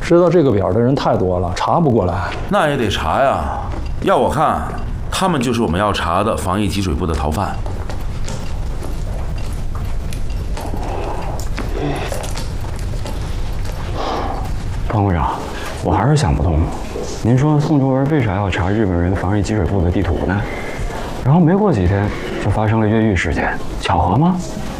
知道这个表的人太多了，查不过来。 那也得查呀。要我看，他们就是我们要查的防疫给水部的逃犯。 方会长，我还是想不通，您说宋卓文为啥要查日本人防疫给水部的地图呢？然后没过几天就发生了越狱事件，巧合吗？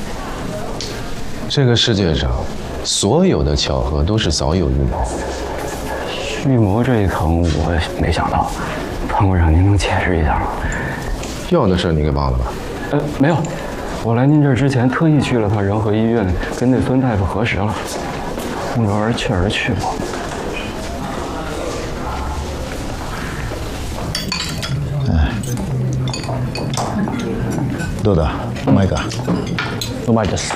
这个世界上，所有的巧合都是早有预谋。 预谋这一层我没想到，方会长您能解释一下吗？ 药的事你给忘了吧？ 没有，我来您这儿之前特意去了趟仁和医院，跟那孙大夫核实了，宋卓文确实去过。 どうだ、うまいか。 うまいです。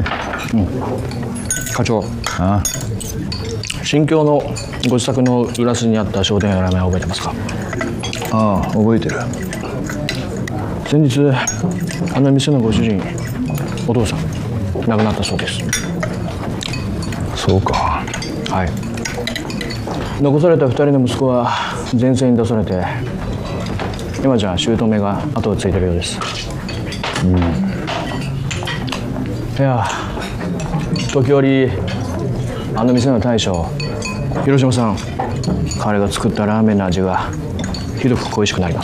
課長。 ああ。 新京のご自宅の裏筋にあった商店街の名前覚えてますか？ ああ、覚えてる。 先日あの店のご主人、お父さん亡くなったそうです。 そうか。 はい。残された2人の息子は前線に出されて、今じゃ姑が後をついてるようです。いや、時折あの店の大将広島さん、彼が作ったラーメンの味がひどく恋しくなります。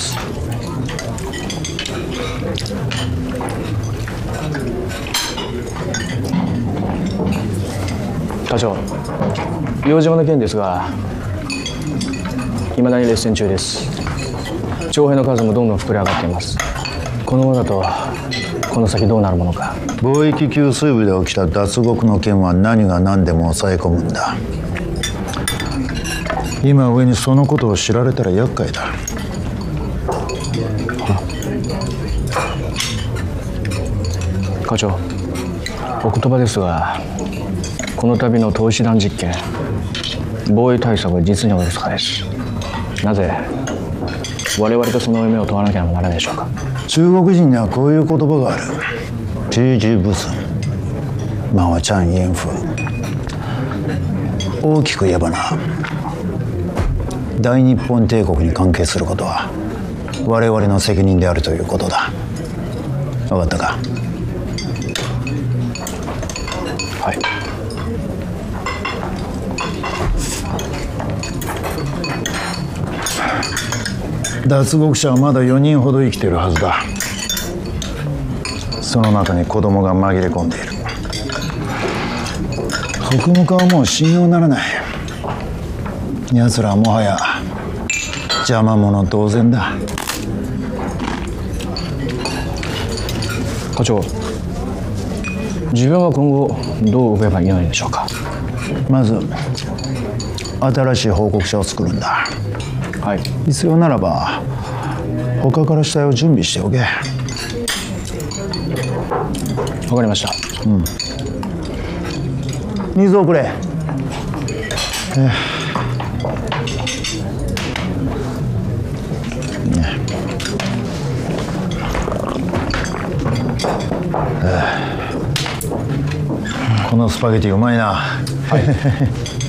課長、硫黄島の件ですが、いまだに劣勢中です。徴兵の数もどんどん膨れ上がっています。このままだとこの先どうなるものか。 貿易給水部で起きた脱獄の件は何が何でも抑え込むんだ。今上にそのことを知られたら厄介だ。 課長、お言葉ですが、この度の投資弾実験、防衛対策は実におろそかです。なぜ我々とその夢を問わなければならないでしょうか。 中国人にはこういう言葉がある。知之不损、マワチャンインフ。大きく言えばな、大日本帝国に関係することは我々の責任であるということだ。分かったか？ はい。 脱獄者はまだ4人ほど生きているはずだ。その中に子供が紛れ込んでいる。国務課はもう信用ならない。奴らはもはや邪魔者同然だ。 課長、自分は今後どう動けばいいのでしょうか。 まず新しい報告書を作るんだ。 はい。 必要ならば他から死体を準備しておけ。 わかりました。 水をくれ。このスパゲティうまいな。はい。